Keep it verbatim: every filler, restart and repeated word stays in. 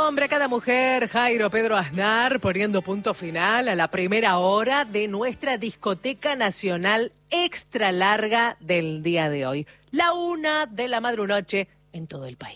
hombre, a cada mujer, Jairo Pedro Aznar, poniendo punto final a la primera hora de nuestra discoteca nacional extra larga del día de hoy. La una de la madrunoche en todo el país.